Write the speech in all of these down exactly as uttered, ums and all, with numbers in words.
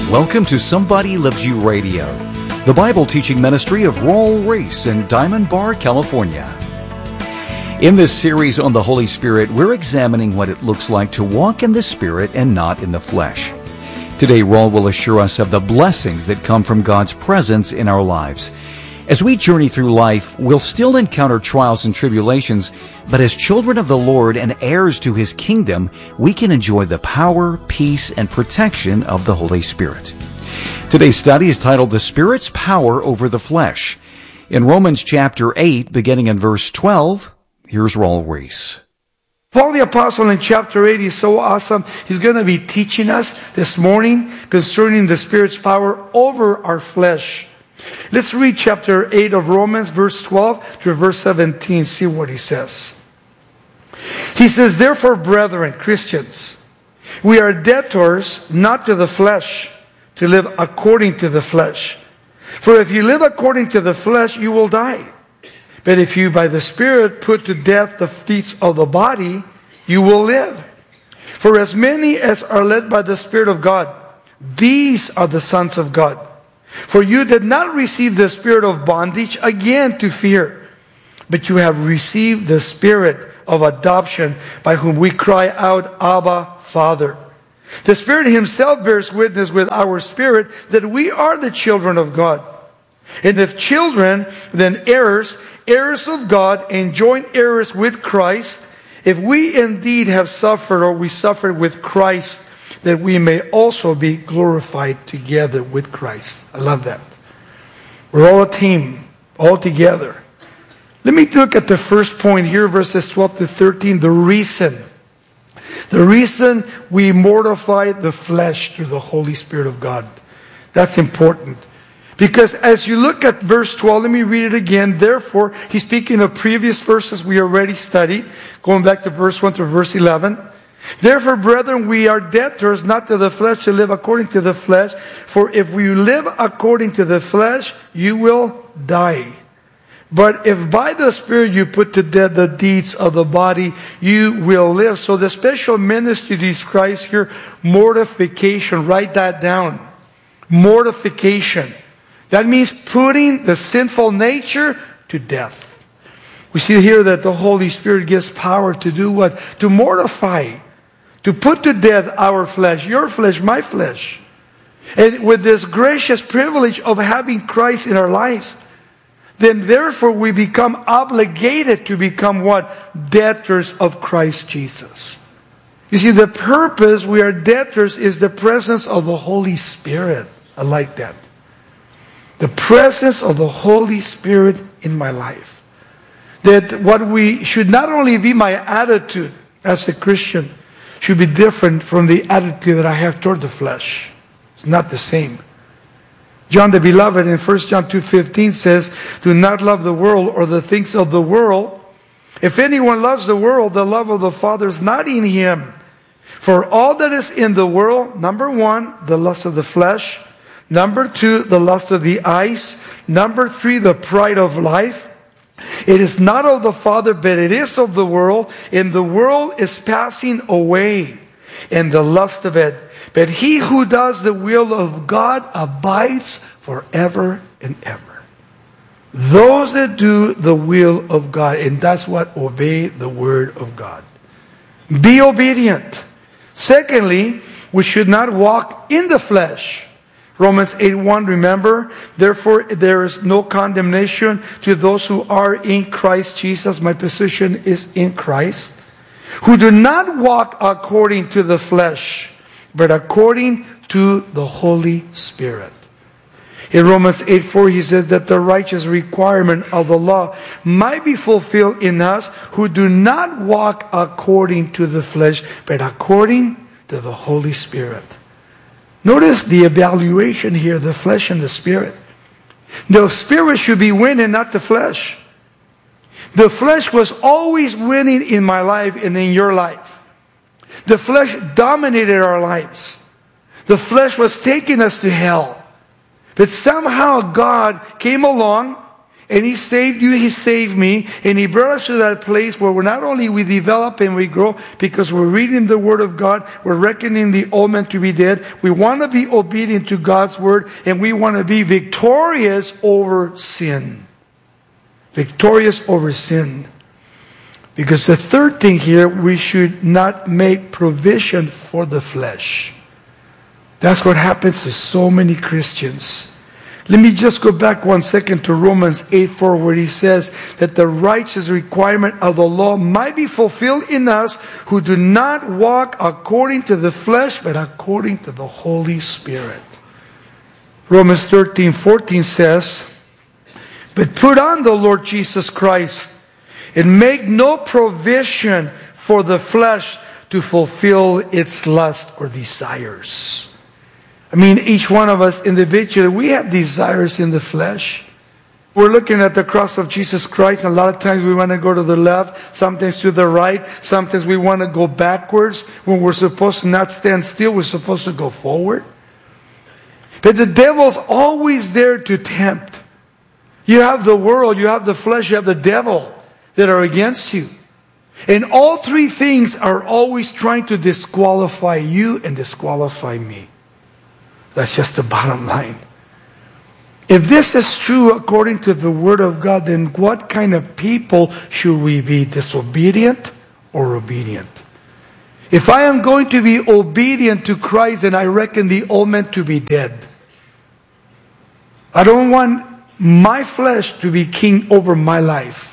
Welcome to Somebody Loves You Radio, the Bible teaching ministry of Royal Reese in Diamond Bar, California. In this series on the Holy Spirit, we're examining what it looks like to walk in the Spirit and not in the flesh. Today, Raul will assure us of the blessings that come from God's presence in our lives. As we journey through life, we'll still encounter trials and tribulations, but as children of the Lord and heirs to His kingdom, we can enjoy the power, peace, and protection of the Holy Spirit. Today's study is titled The Spirit's Power Over the Flesh. In Romans chapter eight, beginning in verse twelve, here's Raul Reese. Paul the Apostle in chapter eight is so awesome. He's going to be teaching us this morning concerning the Spirit's power over our flesh. Let's read chapter eight of Romans, verse twelve to verse seventeen. See what he says. He says, "Therefore, brethren, Christians, we are debtors not to the flesh, to live according to the flesh. For if you live according to the flesh, you will die. But if you by the Spirit put to death the deeds of the body, you will live. For as many as are led by the Spirit of God, these are the sons of God. For you did not receive the spirit of bondage again to fear, but you have received the Spirit of adoption, by whom we cry out, Abba, Father. The Spirit Himself bears witness with our spirit that we are the children of God. And if children, then heirs, heirs of God, and joint heirs with Christ, if we indeed have suffered, or we suffered with Christ, that we may also be glorified together with Christ." I love that. We're all a team, all together. Let me look at the first point here, verses twelve to thirteen, the reason. The reason we mortify the flesh through the Holy Spirit of God. That's important. Because as you look at verse twelve, let me read it again. Therefore, he's speaking of previous verses we already studied, going back to verse one to verse eleven. "Therefore, brethren, we are debtors not to the flesh to live according to the flesh. For if we live according to the flesh, you will die. But if by the Spirit you put to death the deeds of the body, you will live." So the special ministry describes here mortification. Write that down. Mortification. That means putting the sinful nature to death. We see here that the Holy Spirit gives power to do what? To mortify. To put to death our flesh, your flesh, my flesh. And with this gracious privilege of having Christ in our lives, then therefore we become obligated to become what? Debtors of Christ Jesus. You see, the purpose we are debtors is the presence of the Holy Spirit. I like that. The presence of the Holy Spirit in my life. That what we should not only be my attitude as a Christian, should be different from the attitude that I have toward the flesh. It's not the same. John the Beloved in First John two fifteen says, "Do not love the world or the things of the world. If anyone loves the world, the love of the Father is not in him. For all that is in the world," number one, the lust of the flesh. Number two, the lust of the eyes. Number three, the pride of life. "It is not of the Father, but it is of the world. And the world is passing away, and the lust of it. But he who does the will of God abides forever and ever." Those that do the will of God, and that's what? Obey the word of God. Be obedient. Secondly, we should not walk in the flesh. Romans eight one, remember, "Therefore there is no condemnation to those who are in Christ Jesus." My position is in Christ. "Who do not walk according to the flesh, but according to the Holy Spirit." In Romans eight four, he says that the righteous requirement of the law might be fulfilled in us who do not walk according to the flesh, but according to the Holy Spirit. Notice the evaluation here, the flesh and the spirit. The spirit should be winning, not the flesh. The flesh was always winning in my life and in your life. The flesh dominated our lives. The flesh was taking us to hell. But somehow God came along And He saved you, He saved me, and He brought us to that place where we're not only we develop and we grow because we're reading the Word of God, we're reckoning the old man to be dead. We want to be obedient to God's Word, and we want to be victorious over sin. Victorious over sin. Because the third thing here, we should not make provision for the flesh. That's what happens to so many Christians. Let me just go back one second to Romans eight four, where he says that the righteous requirement of the law might be fulfilled in us who do not walk according to the flesh, but according to the Holy Spirit. Romans thirteen fourteen says, but put on the Lord Jesus Christ and make no provision for the flesh to fulfill its lust or desires. I mean, each one of us individually, we have desires in the flesh. We're looking at the cross of Jesus Christ, and a lot of times we want to go to the left, sometimes to the right, sometimes we want to go backwards. When we're supposed to not stand still, we're supposed to go forward. But the devil's always there to tempt. You have the world, you have the flesh, you have the devil that are against you. And all three things are always trying to disqualify you and disqualify me. That's just the bottom line. If this is true according to the Word of God, then what kind of people should we be? Disobedient or obedient? If I am going to be obedient to Christ, then I reckon the old man to be dead. I don't want my flesh to be king over my life.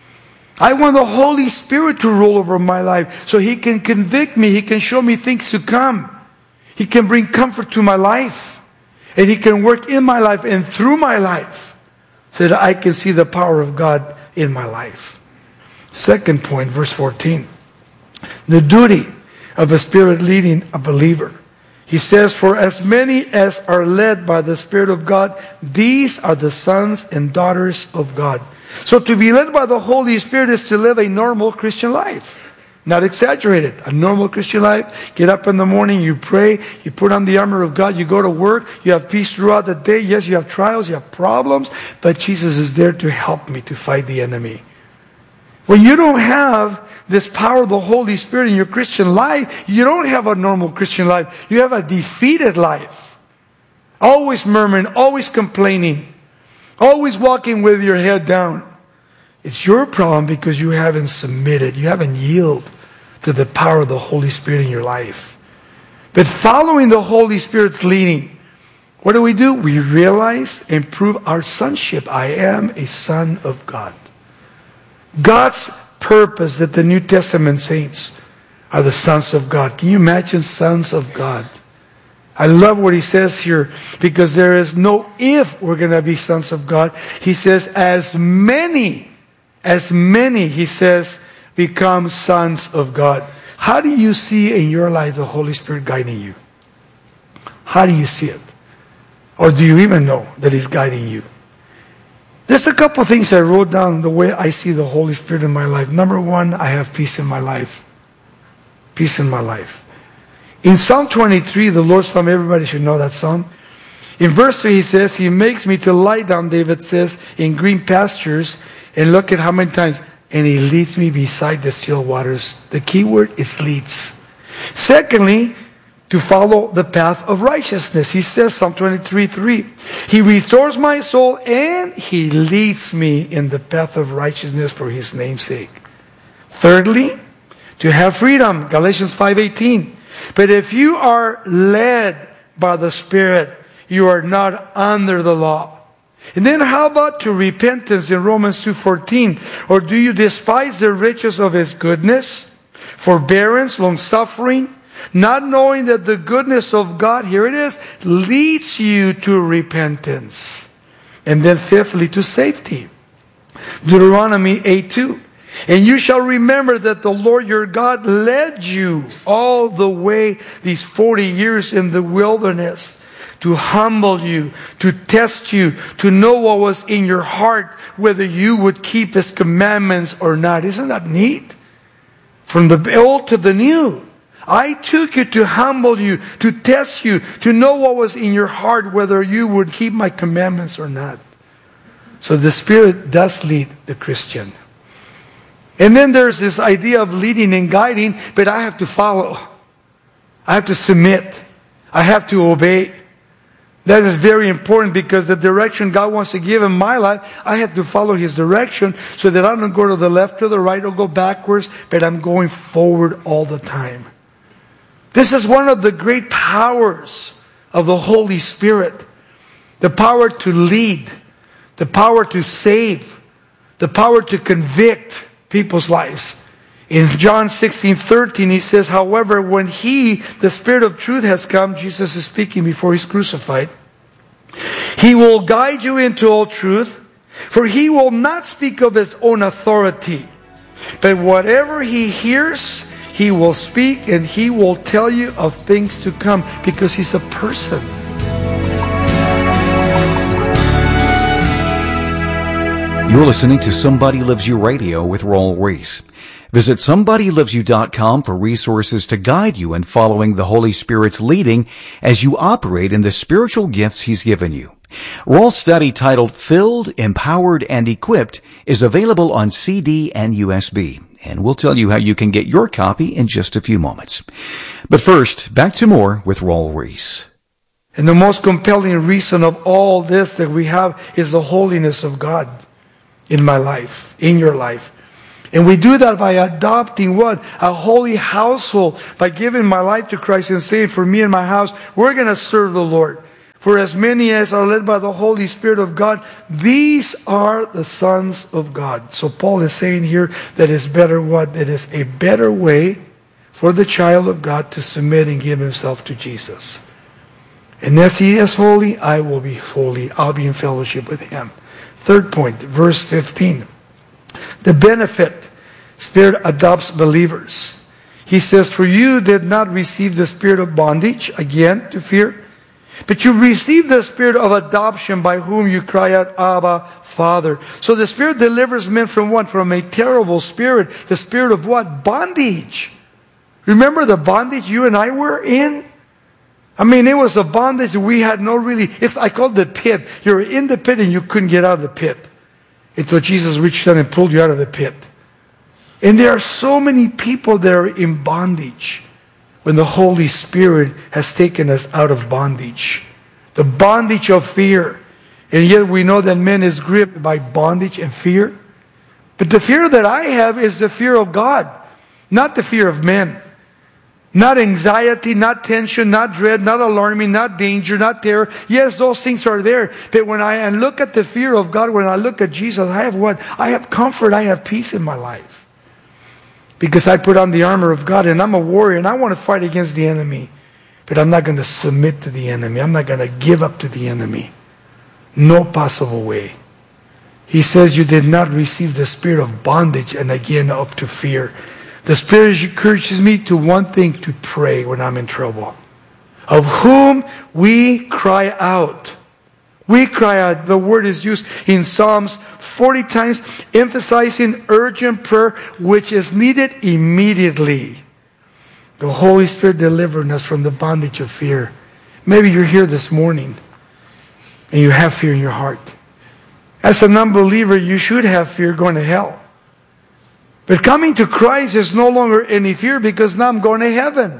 I want the Holy Spirit to rule over my life so He can convict me. He can show me things to come. He can bring comfort to my life. And He can work in my life and through my life so that I can see the power of God in my life. Second point, verse fourteen. The duty of the Spirit leading a believer. He says, for as many as are led by the Spirit of God, these are the sons and daughters of God. So to be led by the Holy Spirit is to live a normal Christian life. Not exaggerated. A normal Christian life. Get up in the morning, you pray, you put on the armor of God, you go to work, you have peace throughout the day. Yes, you have trials, you have problems, but Jesus is there to help me to fight the enemy. When you don't have this power of the Holy Spirit in your Christian life, you don't have a normal Christian life. You have a defeated life. Always murmuring, always complaining, always walking with your head down. It's your problem because you haven't submitted, you haven't yielded to the power of the Holy Spirit in your life. But following the Holy Spirit's leading, what do we do? We realize and prove our sonship. I am a son of God. God's purpose that the New Testament saints are the sons of God. Can you imagine sons of God? I love what he says here because there is no if we're going to be sons of God. He says as many As many, he says, become sons of God. How do you see in your life the Holy Spirit guiding you? How do you see it? Or do you even know that He's guiding you? There's a couple of things I wrote down the way I see the Holy Spirit in my life. Number one, I have peace in my life. Peace in my life. In Psalm twenty-three, the Lord's Psalm, everybody should know that psalm. In verse three, he says, He makes me to lie down, David says, in green pastures. And look at how many times. And He leads me beside the still waters. The key word is leads. Secondly, to follow the path of righteousness. He says, Psalm twenty-three three, He restores my soul and He leads me in the path of righteousness for His name's sake. Thirdly, to have freedom. Galatians five eighteen. But if you are led by the Spirit, you are not under the law. And then how about to repentance in Romans two fourteen? Or do you despise the riches of His goodness, forbearance, long-suffering, not knowing that the goodness of God, here it is, leads you to repentance? And then fifthly, to safety. Deuteronomy eight two. And you shall remember that the Lord your God led you all the way these forty years in the wilderness, to humble you, to test you, to know what was in your heart, whether you would keep His commandments or not. Isn't that neat? From the old to the new. I took you to humble you, to test you, to know what was in your heart, whether you would keep my commandments or not. So the Spirit does lead the Christian. And then there's this idea of leading and guiding, but I have to follow. I have to submit. I have to obey. That is very important because the direction God wants to give in my life, I have to follow His direction so that I don't go to the left or the right or go backwards, but I'm going forward all the time. This is one of the great powers of the Holy Spirit. The power to lead, the power to save, the power to convict people's lives. In John sixteen thirteen, He says, however, when He, the Spirit of truth, has come, Jesus is speaking before He's crucified, He will guide you into all truth, for He will not speak of His own authority, but whatever He hears, He will speak, and He will tell you of things to come, because He's a person. You're listening to Somebody Loves You Radio with Raul Ries. Visit somebody loves you dot com for resources to guide you in following the Holy Spirit's leading as you operate in the spiritual gifts He's given you. Raul's study titled Filled, Empowered, and Equipped is available on C D and U S B, and we'll tell you how you can get your copy in just a few moments. But first, back to more with Raul Ries. And the most compelling reason of all this that we have is the holiness of God in my life, in your life. And we do that by adopting what? A holy household. By giving my life to Christ and saying, for me and my house, we're going to serve the Lord. For as many as are led by the Holy Spirit of God, these are the sons of God. So Paul is saying here that it's better what? That is a better way for the child of God to submit and give himself to Jesus. And as He is holy, I will be holy. I'll be in fellowship with Him. Third point, verse fifteen. The benefit. Spirit adopts believers. He says, for you did not receive the spirit of bondage, again, to fear, but you received the spirit of adoption by whom you cry out, Abba, Father. So the Spirit delivers men from what? From a terrible spirit. The spirit of what? Bondage. Remember the bondage you and I were in? I mean, it was a bondage we had no really, it's I call it the pit. You're in the pit and you couldn't get out of the pit until Jesus reached down and pulled you out of the pit. And there are so many people that are in bondage when the Holy Spirit has taken us out of bondage. The bondage of fear. And yet we know that man is gripped by bondage and fear. But the fear that I have is the fear of God, not the fear of men. Not anxiety, not tension, not dread, not alarming, not danger, not terror. Yes, those things are there. But when I look at the fear of God, when I look at Jesus, I have what? I have comfort, I have peace in my life. Because I put on the armor of God and I'm a warrior and I want to fight against the enemy. But I'm not going to submit to the enemy. I'm not going to give up to the enemy. No possible way. He says you did not receive the spirit of bondage and again up to fear. The Spirit encourages me to one thing, to pray when I'm in trouble. Of whom we cry out. We cry out. The word is used in Psalms forty times, emphasizing urgent prayer, which is needed immediately. The Holy Spirit delivering us from the bondage of fear. Maybe you're here this morning and you have fear in your heart. As an unbeliever, you should have fear going to hell. But coming to Christ is no longer any fear because now I'm going to heaven.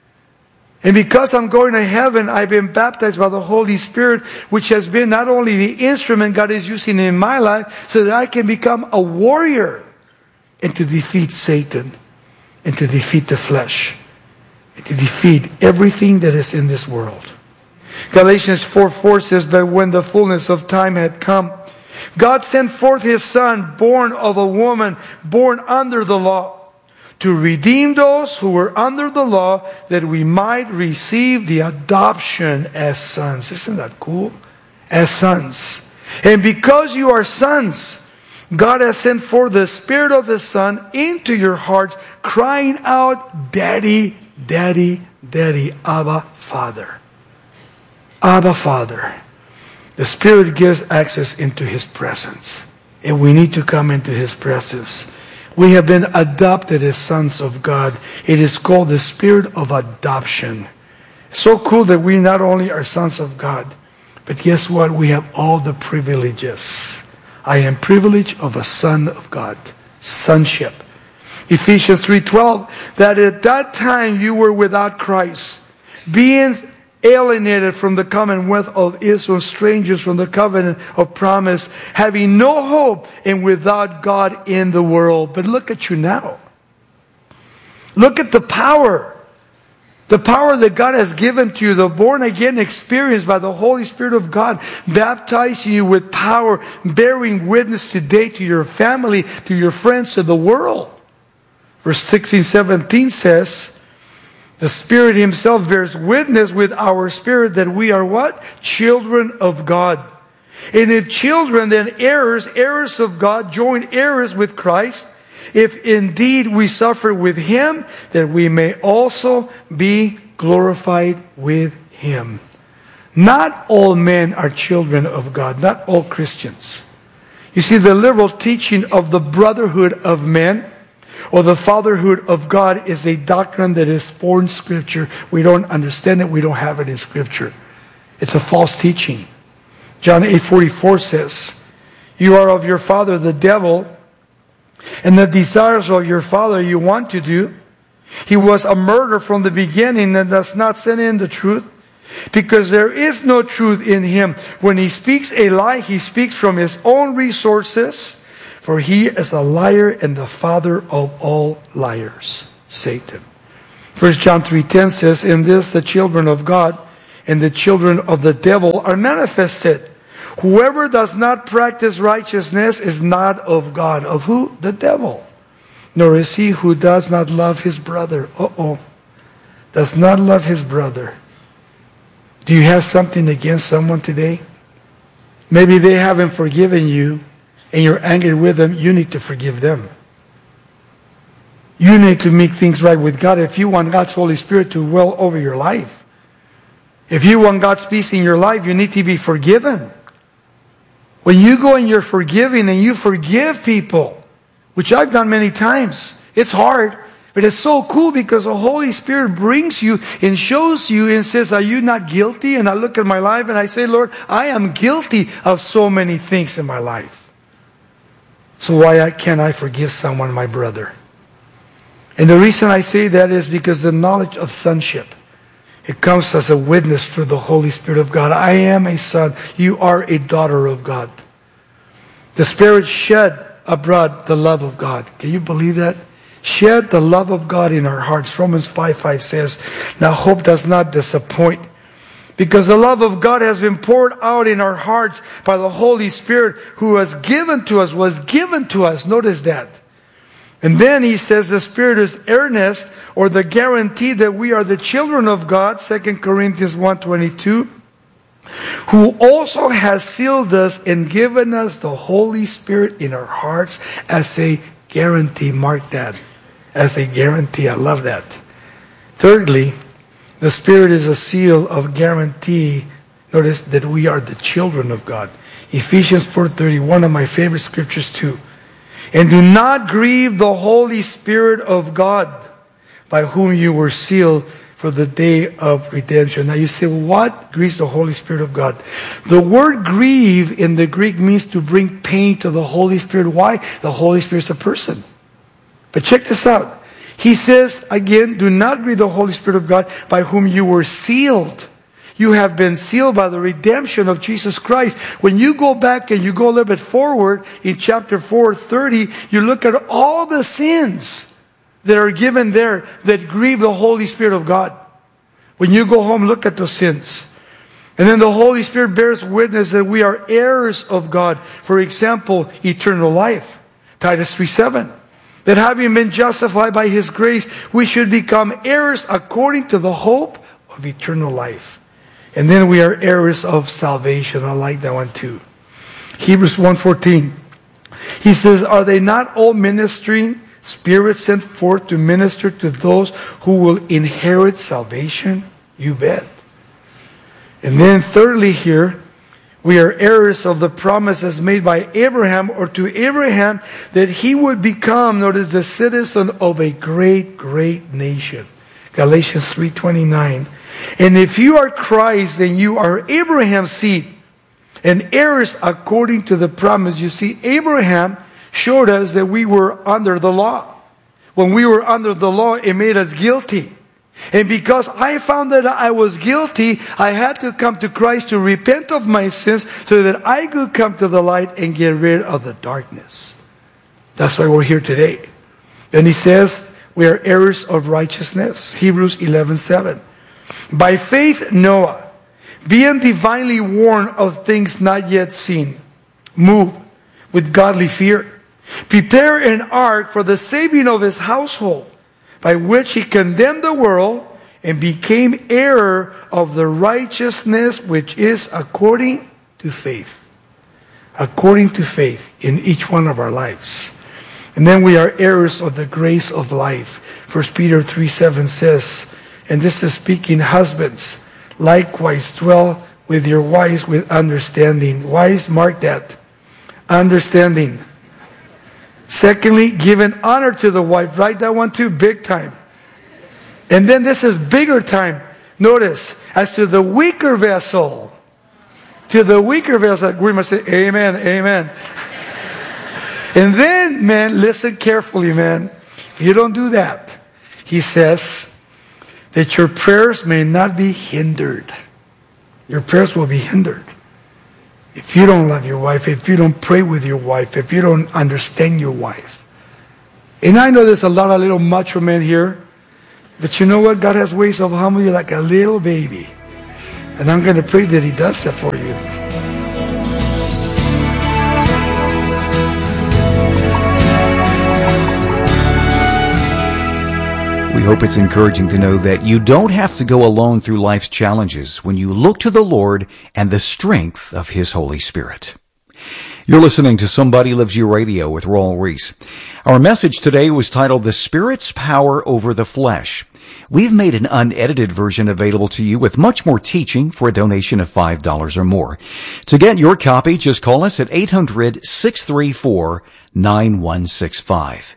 And because I'm going to heaven, I've been baptized by the Holy Spirit, which has been not only the instrument God is using in my life, so that I can become a warrior and to defeat Satan and to defeat the flesh and to defeat everything that is in this world. Galatians four four says that when the fullness of time had come, God sent forth His Son, born of a woman, born under the law, to redeem those who were under the law, that we might receive the adoption as sons. Isn't that cool? As sons. And because you are sons, God has sent forth the Spirit of His Son into your hearts, crying out, Daddy, Daddy, Daddy, Abba, Father. Abba, Father. The Spirit gives access into His presence. And we need to come into His presence. We have been adopted as sons of God. It is called the Spirit of adoption. It's so cool that we not only are sons of God, but guess what? We have all the privileges I am privileged of a son of God. Sonship. Ephesians three twelve, that at that time you were without Christ, being alienated from the commonwealth of Israel, strangers from the covenant of promise, having no hope and without God in the world. But look at you now. Look at the power. The power that God has given to you, the born-again experience by the Holy Spirit of God, baptizing you with power, bearing witness today to your family, to your friends, to the world. Verse sixteen, seventeen says, the Spirit Himself bears witness with our spirit that we are what? Children of God. And if children, then heirs, heirs of God, joint heirs with Christ. If indeed we suffer with Him, that we may also be glorified with Him. Not all men are children of God. Not all Christians. You see, the liberal teaching of the brotherhood of men or the fatherhood of God is a doctrine that is foreign Scripture. We don't understand it. We don't have it in Scripture. It's a false teaching. John eight forty-four says, you are of your father the devil, and the desires of your father you want to do. He was a murderer from the beginning and does not sin in the truth, because there is no truth in him. When he speaks a lie, he speaks from his own resources, for he is a liar and the father of all liars, Satan. First John three ten says, in this the children of God and the children of the devil are manifested. Whoever does not practice righteousness is not of God. Of who? The devil. Nor is he who does not love his brother. Uh-oh. Does not love his brother. Do you have something against someone today? Maybe they haven't forgiven you and you're angry with them. You need to forgive them. You need to make things right with God if you want God's Holy Spirit to dwell over your life. If you want God's peace in your life, you need to be forgiven. When you go and you're forgiving and you forgive people, which I've done many times, it's hard, but it's so cool because the Holy Spirit brings you and shows you and says, are you not guilty? And I look at my life and I say, Lord, I am guilty of so many things in my life. So why can't I forgive someone, my brother? And the reason I say that is because the knowledge of sonship, it comes as a witness through the Holy Spirit of God. I am a son. You are a daughter of God. The Spirit shed abroad the love of God. Can you believe that? Shed the love of God in our hearts. Romans five five says, now hope does not disappoint, because the love of God has been poured out in our hearts by the Holy Spirit who was given to us, was given to us. Notice that. And then he says the Spirit is earnest, or the guarantee that we are the children of God, Second Corinthians one twenty-two, who also has sealed us and given us the Holy Spirit in our hearts as a guarantee. Mark that. As a guarantee. I love that. Thirdly, the Spirit is a seal of guarantee. Notice that we are the children of God. Ephesians four thirty, one of my favorite scriptures too. And do not grieve the Holy Spirit of God, by whom you were sealed for the day of redemption. Now you say, well, what grieves the Holy Spirit of God? The word grieve in the Greek means to bring pain to the Holy Spirit. Why? The Holy Spirit is a person. But check this out. He says, again, do not grieve the Holy Spirit of God, by whom you were sealed. You have been sealed by the redemption of Jesus Christ. When you go back and you go a little bit forward in chapter four thirty, you look at all the sins that are given there that grieve the Holy Spirit of God. When you go home, look at those sins. And then the Holy Spirit bears witness that we are heirs of God. For example, eternal life. Titus three seven. That having been justified by His grace, we should become heirs according to the hope of eternal life. And then we are heirs of salvation. I like that one too. Hebrews one fourteen. He says, are they not all ministering spirits sent forth to minister to those who will inherit salvation? You bet. And then thirdly here, we are heirs of the promises made by Abraham, or to Abraham, that he would become, notice, the citizen of a great, great nation. Galatians three twenty-nine. And if you are Christ, then you are Abraham's seed and heirs according to the promise. You see, Abraham showed us that we were under the law. When we were under the law, it made us guilty. And because I found that I was guilty, I had to come to Christ to repent of my sins so that I could come to the light and get rid of the darkness. That's why we're here today. And he says, we are heirs of righteousness. Hebrews eleven seven. By faith, Noah, being divinely warned of things not yet seen, moved with godly fear, prepared an ark for the saving of his household, by which he condemned the world and became heir of the righteousness which is according to faith. According to faith in each one of our lives. And then we are heirs of the grace of life. First Peter three seven says, and this is speaking, husbands, likewise dwell with your wives with understanding. Wives, mark that. Understanding. Secondly, giving honor to the wife. Write that one too, big time. And then this is bigger time. Notice, as to the weaker vessel. To the weaker vessel, we must say, amen, amen. And then, man, listen carefully, man. If you don't do that, he says that your prayers may not be hindered. Your prayers will be hindered. If you don't love your wife, if you don't pray with your wife, if you don't understand your wife. And I know there's a lot of little macho men here, but you know what? God has ways of humbling you like a little baby. And I'm going to pray that he does that for you. We hope it's encouraging to know that you don't have to go alone through life's challenges when you look to the Lord and the strength of His Holy Spirit. You're listening to Somebody Loves You Radio with Raul Ries. Our message today was titled The Spirit's Power Over the Flesh. We've made an unedited version available to you with much more teaching for a donation of five dollars or more. To get your copy, just call us at eight hundred, six three four, nine one six five.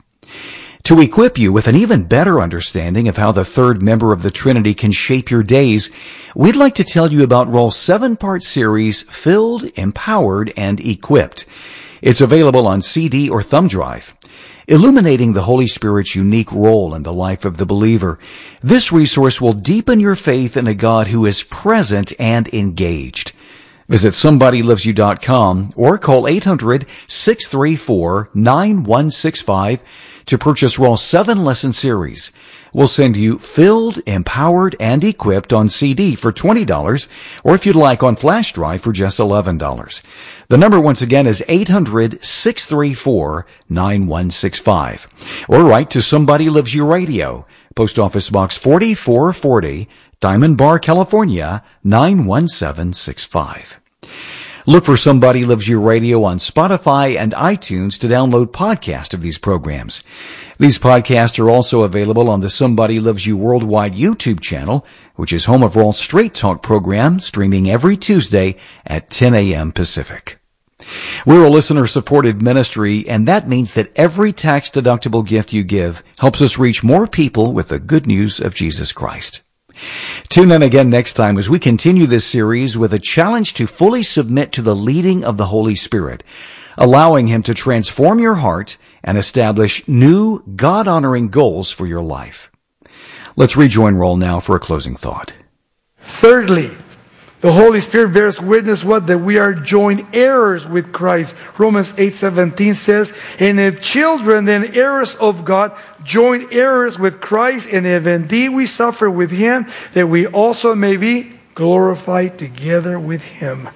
To equip you with an even better understanding of how the third member of the Trinity can shape your days, we'd like to tell you about Raul's seven-part series, Filled, Empowered, and Equipped. It's available on C D or thumb drive. Illuminating the Holy Spirit's unique role in the life of the believer, this resource will deepen your faith in a God who is present and engaged. Visit somebody loves you dot com or call eight hundred, six three four, nine one six five to purchase Raul's seven-lesson series. We'll send you Filled, Empowered, and Equipped on C D for twenty dollars, or if you'd like on flash drive for just eleven dollars. The number once again is eight hundred, six three four, nine one six five. Or write to Somebody Loves You Radio, Post Office Box forty-four forty, Diamond Bar, California, nine one seven six five. Look for Somebody Loves You Radio on Spotify and iTunes to download podcasts of these programs. These podcasts are also available on the Somebody Loves You Worldwide YouTube channel, which is home of Raul's Straight Talk program, streaming every Tuesday at ten a.m. Pacific. We're a listener-supported ministry, and that means that every tax-deductible gift you give helps us reach more people with the good news of Jesus Christ. Tune in again next time as we continue this series with a challenge to fully submit to the leading of the Holy Spirit, allowing Him to transform your heart and establish new, God-honoring goals for your life. Let's rejoin Raul now for a closing thought. Thirdly, the Holy Spirit bears witness what? That we are joint heirs with Christ. Romans eight seventeen says, and if children, then heirs of God, joint heirs with Christ, and if indeed we suffer with Him, that we also may be glorified together with Him.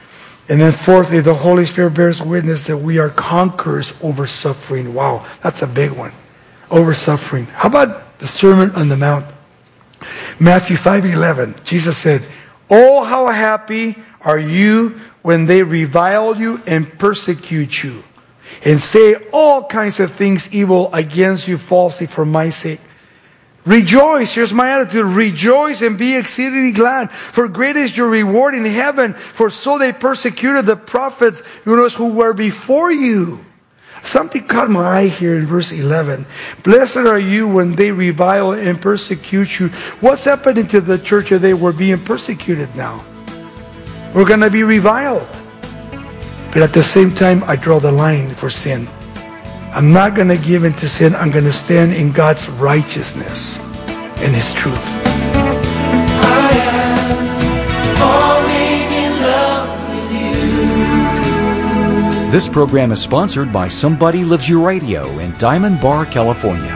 And then fourthly, the Holy Spirit bears witness that we are conquerors over suffering. Wow, that's a big one. Over suffering. How about the Sermon on the Mount? Matthew five eleven, Jesus said, oh, how happy are you when they revile you and persecute you, and say all kinds of things evil against you falsely for my sake. Rejoice, here's my attitude, rejoice and be exceedingly glad, for great is your reward in heaven, for so they persecuted the prophets who were before you. Something caught my eye here in verse eleven. Blessed are you when they revile and persecute you. What's happening to the church that they were being persecuted now? We're going to be reviled. But at the same time, I draw the line for sin. I'm not going to give in to sin. I'm going to stand in God's righteousness and His truth. I am falling in love with you. This program is sponsored by Somebody Loves You Radio in Diamond Bar, California.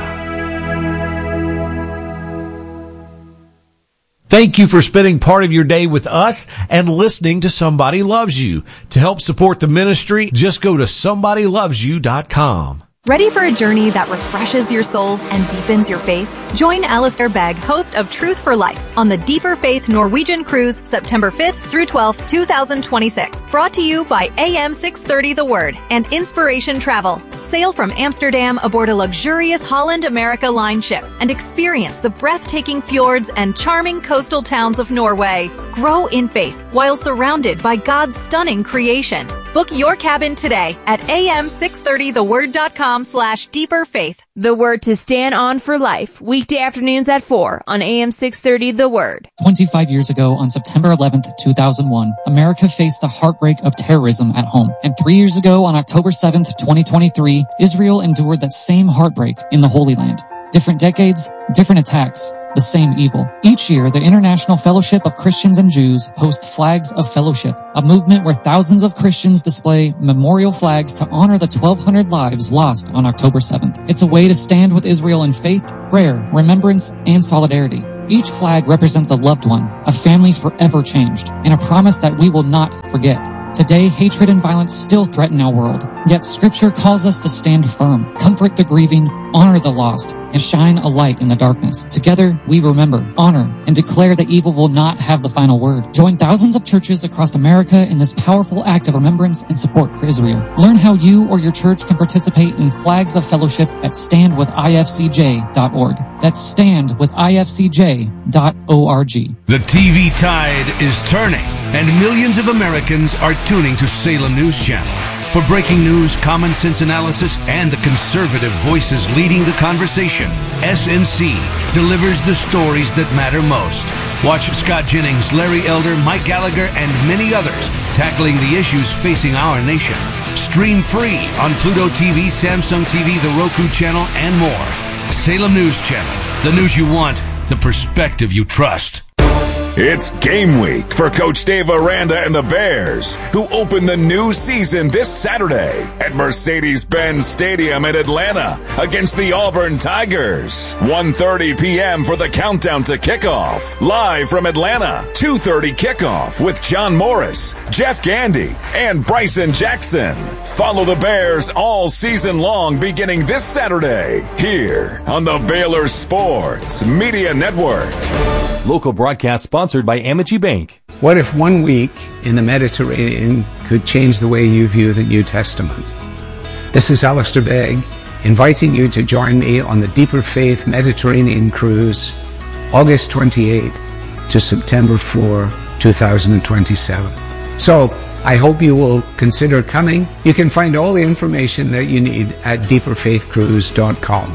Thank you for spending part of your day with us and listening to Somebody Loves You. To help support the ministry, just go to somebody loves you dot com. Ready for a journey that refreshes your soul and deepens your faith? Join Alistair Begg, host of Truth for Life, on the Deeper Faith Norwegian Cruise, September fifth through twelfth, twenty twenty-six. Brought to you by A M six thirty The Word and Inspiration Travel. Sail from Amsterdam aboard a luxurious Holland America Line ship and experience the breathtaking fjords and charming coastal towns of Norway. Grow in faith while surrounded by God's stunning creation. Book your cabin today at A M six thirty the word dot com slash deeper faith. The Word to stand on for life, weekday afternoons at four on A M six thirty The Word. twenty-five years ago, on September eleventh, two thousand one, America faced the heartbreak of terrorism at home. And three years ago, on October seventh, twenty twenty-three, Israel endured that same heartbreak in the Holy Land. Different decades, different attacks, the same evil. Each year, the International Fellowship of Christians and Jews hosts Flags of Fellowship, a movement where thousands of Christians display memorial flags to honor the twelve hundred lives lost on October seventh. It's a way to stand with Israel in faith, prayer, remembrance, and solidarity. Each flag represents a loved one, a family forever changed, and a promise that we will not forget. Today, hatred and violence still threaten our world, yet Scripture calls us to stand firm, comfort the grieving, honor the lost, and shine a light in the darkness. Together, we remember, honor, and declare that evil will not have the final word. Join thousands of churches across America in this powerful act of remembrance and support for Israel. Learn how you or your church can participate in Flags of Fellowship at stand with I F C J dot org. That's stand with I F C J dot org. The T V tide is turning, and millions of Americans are tuning to Salem News Channel. For breaking news, common sense analysis, and the conservative voices leading the conversation, S N C delivers the stories that matter most. Watch Scott Jennings, Larry Elder, Mike Gallagher, and many others tackling the issues facing our nation. Stream free on Pluto T V, Samsung T V, the Roku channel, and more. Salem News Channel. The news you want, the perspective you trust. It's game week for Coach Dave Aranda and the Bears, who open the new season this Saturday at Mercedes-Benz Stadium in Atlanta against the Auburn Tigers. one thirty p.m. for the countdown to kickoff. Live from Atlanta, two thirty kickoff with John Morris, Jeff Gandy, and Bryson Jackson. Follow the Bears all season long beginning this Saturday here on the Baylor Sports Media Network. Local broadcast sponsored by Amity Bank. What if one week in the Mediterranean could change the way you view the New Testament? This is Alistair Begg, inviting you to join me on the Deeper Faith Mediterranean Cruise, August twenty-eighth to September fourth, twenty twenty-seven. So, I hope you will consider coming. You can find all the information that you need at deeper faith cruise dot com.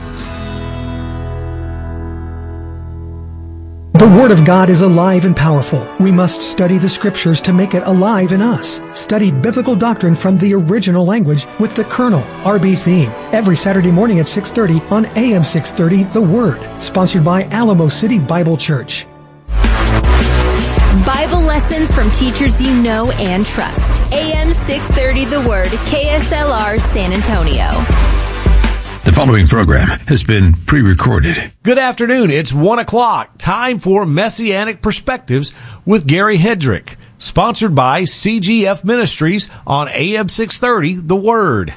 The Word of God is alive and powerful. We must study the Scriptures to make it alive in us. Study biblical doctrine from the original language with the Colonel, R B Theme, every Saturday morning at six thirty on A M six thirty The Word, sponsored by Alamo City Bible Church. Bible lessons from teachers you know and trust. A M six thirty The Word, K S L R San Antonio. The following program has been pre-recorded. Good afternoon. It's one o'clock. Time for Messianic Perspectives with Gary Hedrick. Sponsored by C G F Ministries on A M six thirty The Word.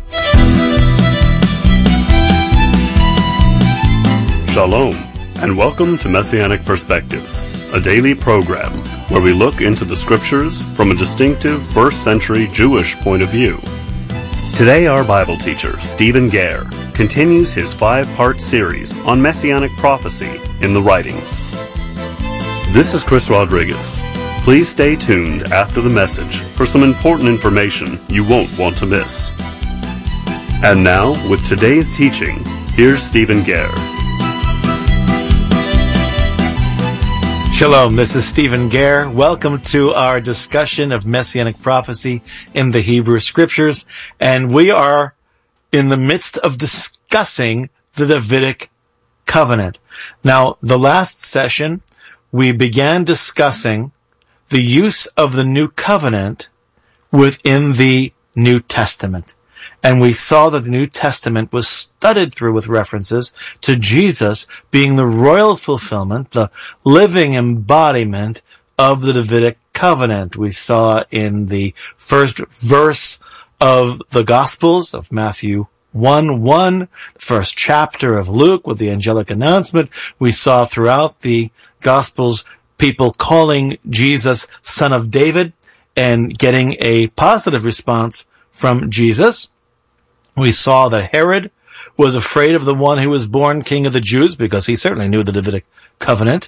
Shalom, and welcome to Messianic Perspectives, a daily program where we look into the Scriptures from a distinctive first century Jewish point of view. Today, our Bible teacher, Stephen Gare, continues his five-part series on Messianic prophecy in the writings. This is Chris Rodriguez. Please stay tuned after the message for some important information you won't want to miss. And now, with today's teaching, here's Stephen Gare. Shalom, this is Stephen Gare. Welcome to our discussion of Messianic prophecy in the Hebrew Scriptures. And we are in the midst of discussing the Davidic covenant. Now, the last session, we began discussing the use of the new covenant within the New Testament. And we saw that the New Testament was studded through with references to Jesus being the royal fulfillment, the living embodiment of the Davidic covenant. We saw in the first verse of the Gospels of Matthew one one, the first chapter of Luke with the angelic announcement. We saw throughout the Gospels people calling Jesus Son of David and getting a positive response from Jesus. We saw that Herod was afraid of the one who was born King of the Jews because he certainly knew the Davidic covenant.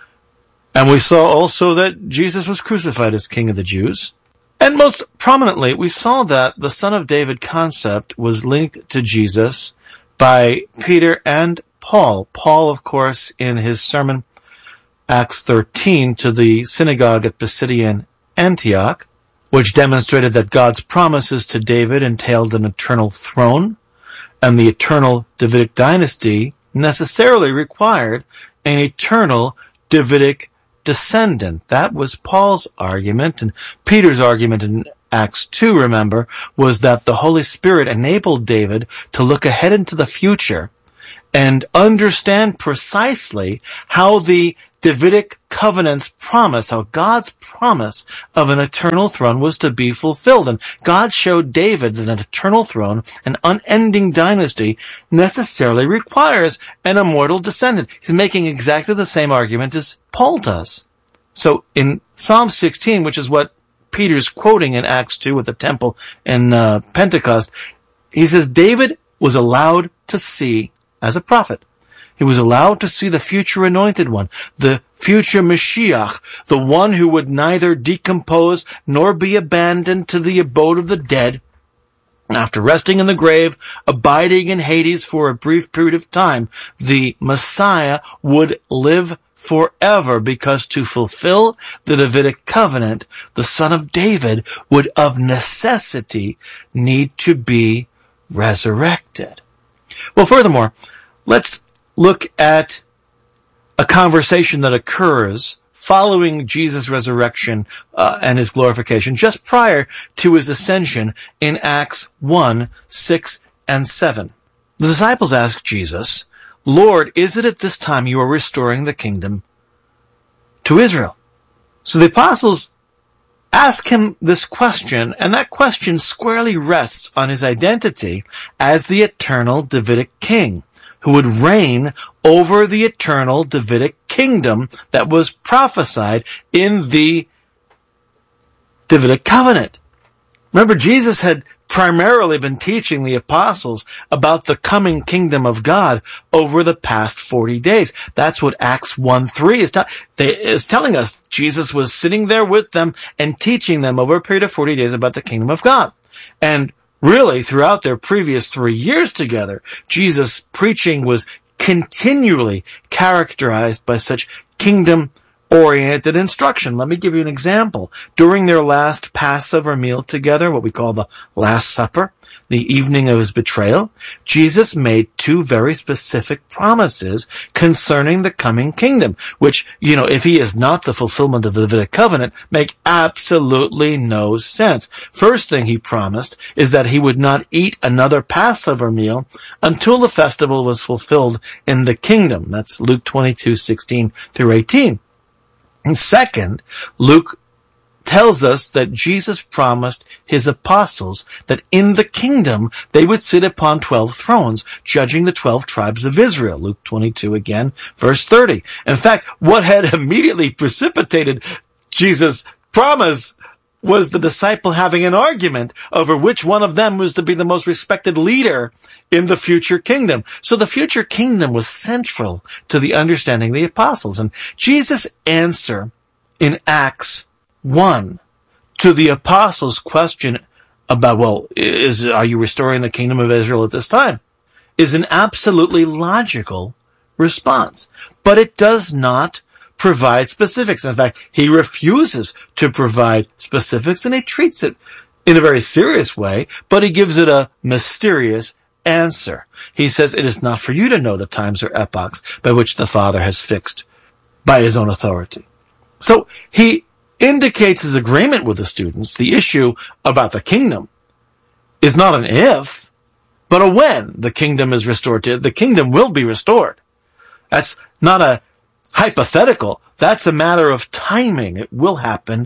And we saw also that Jesus was crucified as King of the Jews. And most prominently, we saw that the Son of David concept was linked to Jesus by Peter and Paul. Paul, of course, in his sermon, Acts thirteen, to the synagogue at Pisidian Antioch, which demonstrated that God's promises to David entailed an eternal throne, and the eternal Davidic dynasty necessarily required an eternal Davidic descendant. That was Paul's argument, and Peter's argument in Acts two, remember, was that the Holy Spirit enabled David to look ahead into the future and understand precisely how the Davidic covenant's promise, how God's promise of an eternal throne was to be fulfilled. And God showed David that an eternal throne, an unending dynasty, necessarily requires an immortal descendant. He's making exactly the same argument as Paul does. So in Psalm sixteen, which is what Peter's quoting in Acts two with the temple and uh, Pentecost, he says, David was allowed to see as a prophet. He was allowed to see the future anointed one, the future Mashiach, the one who would neither decompose nor be abandoned to the abode of the dead. After resting in the grave, abiding in Hades for a brief period of time, the Messiah would live forever, because to fulfill the Davidic covenant, the Son of David would of necessity need to be resurrected. Well, furthermore, let's look at a conversation that occurs following Jesus' resurrection uh, and his glorification, just prior to his ascension in Acts one, six, and seven. The disciples ask Jesus, Lord, is it at this time you are restoring the kingdom to Israel? So the apostles ask him this question, and that question squarely rests on his identity as the eternal Davidic king, who would reign over the eternal Davidic kingdom that was prophesied in the Davidic covenant. Remember, Jesus had primarily been teaching the apostles about the coming kingdom of God over the past forty days. That's what Acts one three is, te- is telling us. Jesus was sitting there with them and teaching them over a period of forty days about the kingdom of God. And really, throughout their previous three years together, Jesus' preaching was continually characterized by such kingdom-oriented instruction. Let me give you an example. During their last Passover meal together, what we call the Last Supper, the evening of his betrayal, Jesus made two very specific promises concerning the coming kingdom, which, you know, if he is not the fulfillment of the Davidic covenant, make absolutely no sense. First thing he promised is that he would not eat another Passover meal until the festival was fulfilled in the kingdom. That's Luke twenty-two, sixteen through eighteen. And second, Luke tells us that Jesus promised his apostles that in the kingdom they would sit upon twelve thrones, judging the twelve tribes of Israel. Luke twenty-two again, verse thirty. In fact, what had immediately precipitated Jesus' promise was the disciple having an argument over which one of them was to be the most respected leader in the future kingdom. So the future kingdom was central to the understanding of the apostles. And Jesus' answer in Acts one, to the apostles' question about, well, is, are you restoring the kingdom of Israel at this time, is an absolutely logical response. But it does not provide specifics. In fact, he refuses to provide specifics, and he treats it in a very serious way, but he gives it a mysterious answer. He says, it is not for you to know the times or epochs by which the Father has fixed by his own authority. So he indicates his agreement with the students. The issue about the kingdom is not an if, but a when the kingdom is restored to. The kingdom will be restored. That's not a hypothetical. That's a matter of timing. It will happen,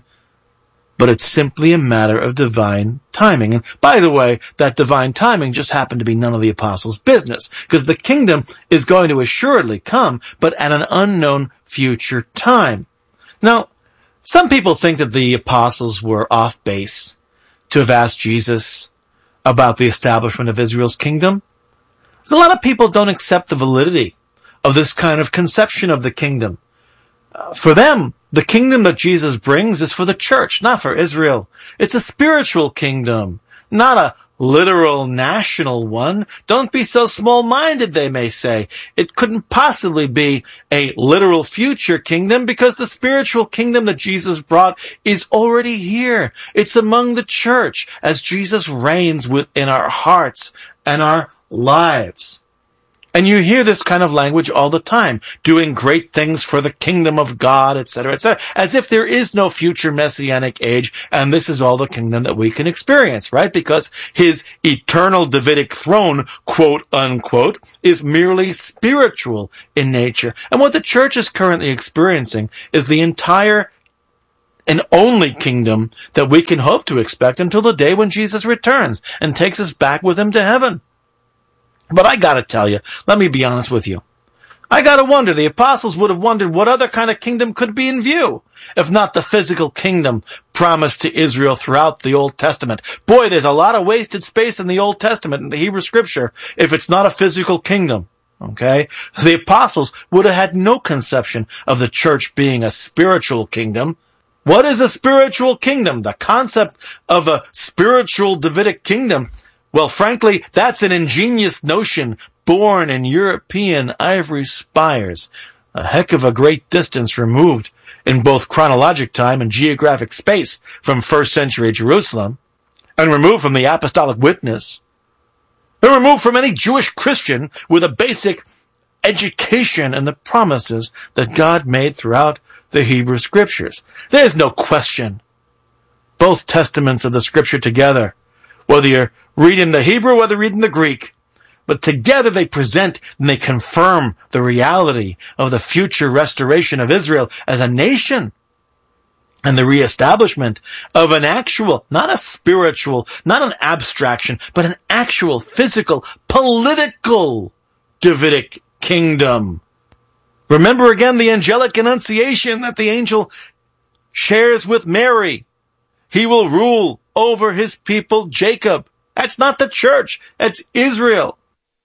but it's simply a matter of divine timing. And by the way, that divine timing just happened to be none of the apostles' business, because the kingdom is going to assuredly come, but at an unknown future time. Now, some people think that the apostles were off base to have asked Jesus about the establishment of Israel's kingdom. There's a lot of people don't accept the validity of this kind of conception of the kingdom. Uh, for them, the kingdom that Jesus brings is for the church, not for Israel. It's a spiritual kingdom, not a literal national one. Don't be so small-minded, they may say. It couldn't possibly be a literal future kingdom because the spiritual kingdom that Jesus brought is already here. It's among the church as Jesus reigns within our hearts and our lives. And you hear this kind of language all the time, doing great things for the kingdom of God, et cetera, et cetera, as if there is no future messianic age, and this is all the kingdom that we can experience, right? Because his eternal Davidic throne, quote unquote, is merely spiritual in nature. And what the church is currently experiencing is the entire and only kingdom that we can hope to expect until the day when Jesus returns and takes us back with him to heaven. But I gotta tell you, let me be honest with you. I gotta wonder, the apostles would have wondered what other kind of kingdom could be in view, if not the physical kingdom promised to Israel throughout the Old Testament. Boy, there's a lot of wasted space in the Old Testament, in the Hebrew Scripture, if it's not a physical kingdom. Okay? The apostles would have had no conception of the church being a spiritual kingdom. What is a spiritual kingdom? The concept of a spiritual Davidic kingdom, well, frankly, that's an ingenious notion born in European ivory spires, a heck of a great distance removed in both chronologic time and geographic space from first century Jerusalem, and removed from the apostolic witness, and removed from any Jewish Christian with a basic education and the promises that God made throughout the Hebrew Scriptures. There's no question. Both testaments of the Scripture together, whether you're reading the Hebrew, whether reading the Greek, but together they present and they confirm the reality of the future restoration of Israel as a nation and the reestablishment of an actual, not a spiritual, not an abstraction, but an actual physical, political Davidic kingdom. Remember again the angelic annunciation that the angel shares with Mary. He will rule over his people Jacob. That's not the church. That's Israel.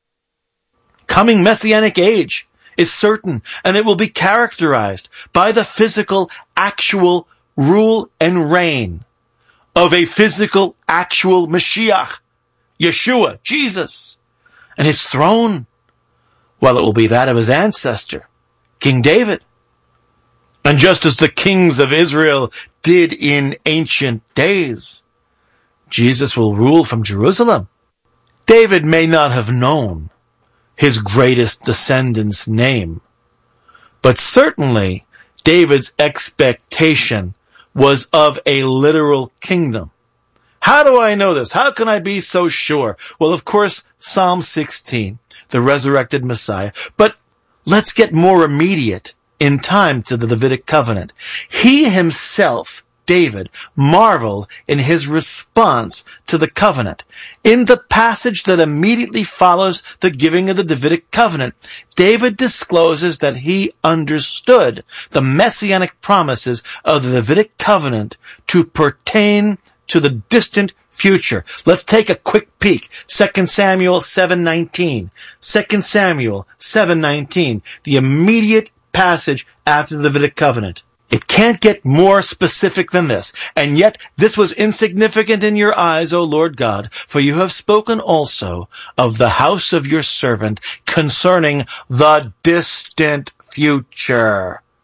Coming messianic age is certain, and it will be characterized by the physical, actual rule and reign of a physical, actual Mashiach, Yeshua, Jesus, and his throne. Well, it will be that of his ancestor, King David. And just as the kings of Israel did in ancient days, Jesus will rule from Jerusalem. David may not have known his greatest descendant's name, but certainly David's expectation was of a literal kingdom. How do I know this? How can I be so sure? Well, of course, Psalm sixteen, the resurrected Messiah. But let's get more immediate in time to the Davidic covenant. He himself, David, marveled in his response to the covenant. In the passage that immediately follows the giving of the Davidic covenant, David discloses that he understood the messianic promises of the Davidic covenant to pertain to the distant future. Let's take a quick peek. Second Samuel seven nineteen. Second Samuel seven nineteen. The immediate passage after the Davidic covenant. It can't get more specific than this. And yet this was insignificant in your eyes, O Lord God, for you have spoken also of the house of your servant concerning the distant future.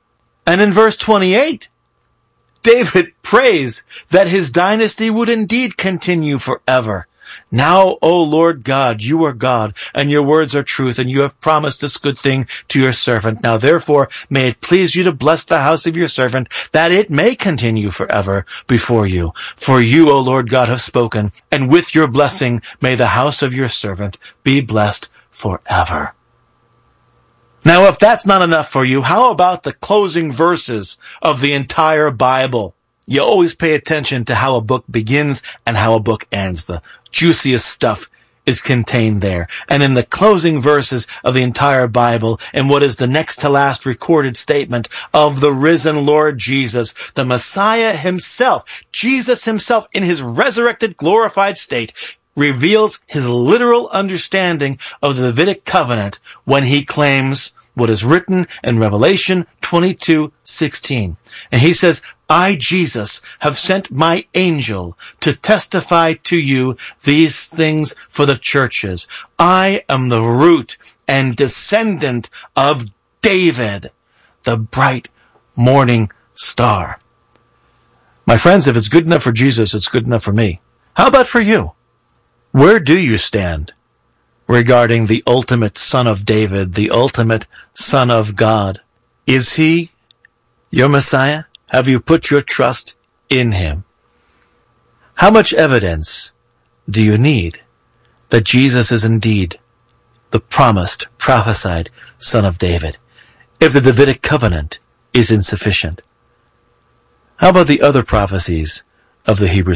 And in verse twenty-eight, David prays that his dynasty would indeed continue forever. Now, O Lord God, you are God, and your words are truth, and you have promised this good thing to your servant. Now, therefore, may it please you to bless the house of your servant, that it may continue forever before you. For you, O Lord God, have spoken, and with your blessing may the house of your servant be blessed forever. Now, if that's not enough for you, how about the closing verses of the entire Bible? You always pay attention to how a book begins and how a book ends. The juiciest stuff is contained there. And in the closing verses of the entire Bible, in what is the next to last recorded statement of the risen Lord Jesus, the Messiah himself, Jesus himself in his resurrected, glorified state, reveals his literal understanding of the Davidic covenant when he claims what is written in Revelation twenty-two sixteen. And he says, I, Jesus, have sent my angel to testify to you these things for the churches. I am the root and descendant of David, the bright morning star. My friends, if it's good enough for Jesus, it's good enough for me. How about for you? Where do you stand regarding the ultimate Son of David, the ultimate Son of God? Is he your Messiah? Have you put your trust in him? How much evidence do you need that Jesus is indeed the promised, prophesied Son of David, if the Davidic covenant is insufficient? How about the other prophecies of the Hebrew